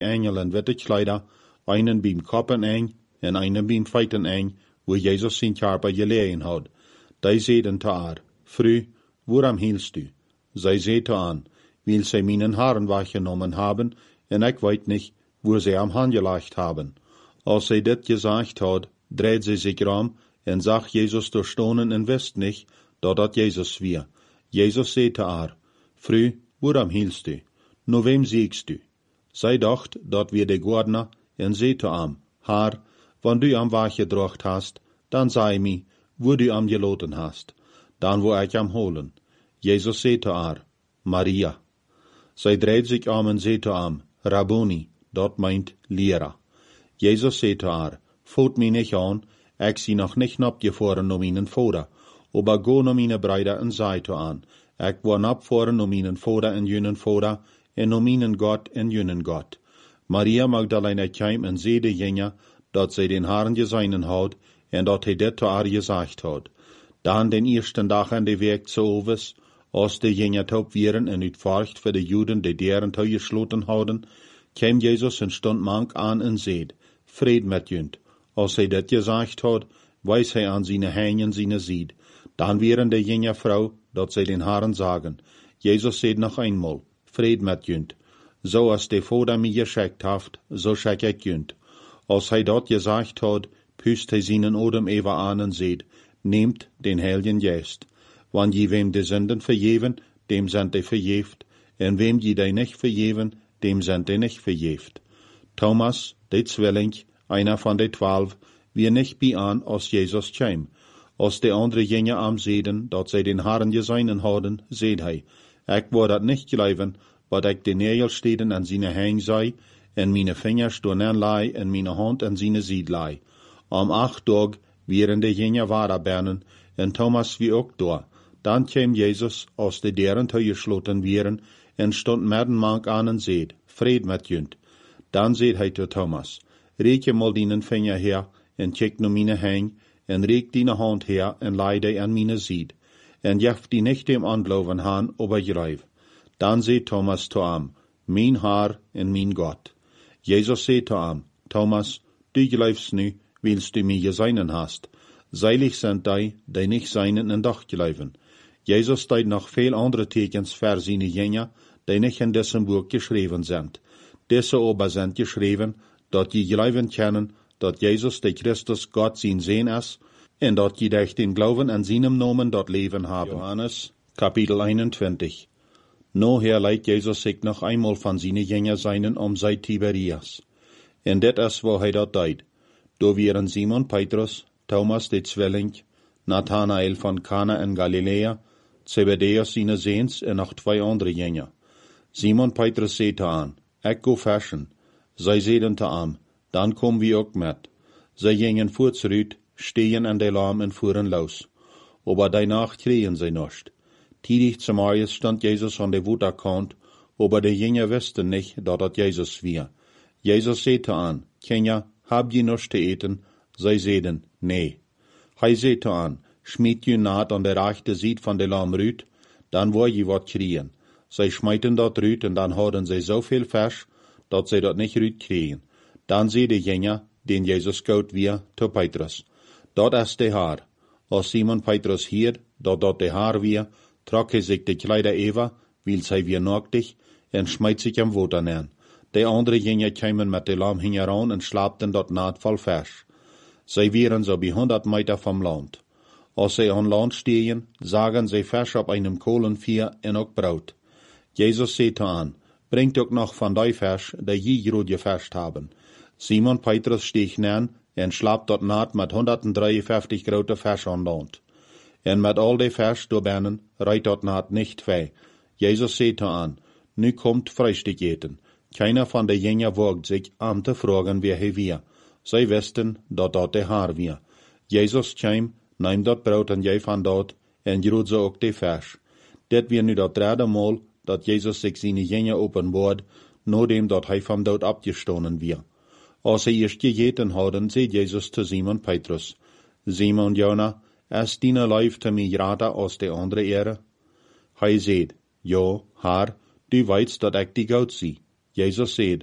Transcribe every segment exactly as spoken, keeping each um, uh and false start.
engel in witte kleider, einen beim koppen eng, en einen beim feiten eng, wo Jesus zijn Körper gelegen had. Die zeiden te haar, Frau, waarom hielst du? Zij zei te aan, weil sie meinen Haaren weggenommen haben, en ik weet nicht, wo sie am Hand gelegt haben. Als sie dit gesagt had, dreht sie sich rum, en zag Jesus durchstonen en wist nicht, dat dat Jesus wir. Jesus zei te haar, Frau, waarom hielst du? Nu wem siegst du? Zij dacht, dat wir de Gordner, en zei te am, Haar, wann du am Wach gedrocht hast, dann sei mi, wo du am geloten hast. Dan wo ich am holen. Jesus zei te haar, Maria. Zij dreht sich om en zei te am, Rabboni, dat meint Lehrer. Jesus zei te haar, voet mi nicht an, ich sie noch nicht abgefahren um ihnen Vater, aber go um ihnen Brüder en sei te an, ich war abfahren um ihnen Vater en jünen Vater, en um ihnen Gott en jünen Gott. Maria Magdalena kwam en zei de Jünger, dat zij den Haaren geseinen had, en dat hij dit te haar gesagt had. Dan den eersten dag aan de week zu overs, als de Jünger taub wieren en uitvarcht voor de Juden, die deren te gesloten hadden, kwam Jesus en stond mank aan en zeid, Fried met junt. Als hij dit gezegd had, wees hij aan zijn hängen zijn zied. Dan wieren de Jünger vrouw, dat zij den Haaren zagen. Jesus zeid nog eenmaal, Fried met junt. Zo als de Vader mij geschickt haft, zo schick ik junt. Als hij dat gezegd had, pust hij zijn odem even aan en zeid, Nehmt den Heiligen Geist. Wann je wem de Sünden vergeven, dem sind die verjeft, en wem je die nicht vergeven, dem sind die nicht verjeft. Thomas, de Zwilling, einer von de twaalf, wir nicht bei an, als Jesus kwam. Als de andere Jünger am zeiden, dat zij den Haaren geseinen hadden, zeid hij, ik wou dat nicht geloven, wat ik de Nägelsteden an seine Hang sei, en meine Fingers door lei, en meine Hand an seine Sied lei. Am acht Tag wären de Jünger waderbernen, en Thomas wie ook door. Dan kwam Jesus, als de deren te gesloten wären, en stond middenmank aan en zeid, Fried met junt. Dan zeid hij te Thomas, reik je mal dinen vinger her, en kijk no meine hang, en reik dine hand her, en lei die an meine Sied. En jef die nicht dem angeloven han, aber grijf. Dan zeid Thomas te am, mijn Haar en mijn Gott. Jesus zeid te am, Thomas, du glijfst nu, willst du mir geseinen hast. Seilig sind die, die nicht seinen en doch gleifen. Jesus deed noch veel andere tekens für seine Jünger, die nicht in diesem Buch geschrieben sind. Diese aber sind geschrieben, dat je gleifen kennen, dat Jesus de Christus Gott sein Sehn ist, en dat je durch den Glauben an seinem Namen dort Leben haben. Johannes, Kapitel einundzwanzig. Noher leidt Jesus sich noch einmal von seinen Jünger seinen um seit Tiberias. En dit is wo hij dat deed. Do wären Simon Petrus, Thomas de Zwilling, Nathanael von Kana in Galiläa, Zebedeus seine Seens en nog twee andere Jünger. Simon Petrus zei te aan, ik go fischen. Zij zeiden te aan, dan kom wie ook met. Zij gingen voortseruit, stehen an de Laam en fuhren los. Aber danach kregen sie nicht. Tidig zum Marius stand Jesus an der Wutterkant, aber die Jünger wussten nicht, dass das Jesus war. Jesus sagte an, Kinder, habt ihr nichts zu eten? Sie sagten, nee. Hij sagte an, schmied je naht an der rechte Seite von der Lamm Rüt, dann wollt je wat kriegen. Sie schmeiten dort Rüt und dann hadden sie so viel Fisch, dass sie dort nicht Rüt kriegen. Dann sie die Jünger, den Jesus gaut wir, zu Petrus. Dort ist der Haar. Als Simon Petrus hier, dort dort der Haar wir, trok hij sich die Kleider eva, weil sie wir nacktig, en schmeit sich am Wasser nähen. Die andere Jünger kamen mit der Lamm heran und schlapten dort naht voll Fisch. Sie wären so bei hundert Meter vom Land. Als sie an Land stehen, sagen sie Fisch auf einem Kohlenvier en auch Brot. Jesus sagte an, bringt auch noch von die Fisch, die je grad gefischt haben. Simon Petrus stieg nähen en schlapt dort naht mit hundertdreiundfünfzig grote Fisch an Land. En mit all die Fisch doorbinnen reit dort naht nicht weh. Jesus sagte an, nu kommt Frühstück eten. Keiner von den Jüngern wagt sich, an zu fragen, wer er war. Sie wussten, dass dort der Haar war. Jesus kam, nahm dort Brot und gab von dort, en grut so auch die Fisch. Dit war nu das dritte Mal, dass Jesus sich seine Jünger offenbart, nachdem dort er vom Tod abgestoßen war. Als sie erst gegeten hadden, sagt Jesus zu Simon Petrus, Simon Jona, ist deine Leif zu mir grader als die andere Ehre? Hij sagt, ja, Herr, du weißt, dass ich die Gott sie. Jesus sagt,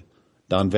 dan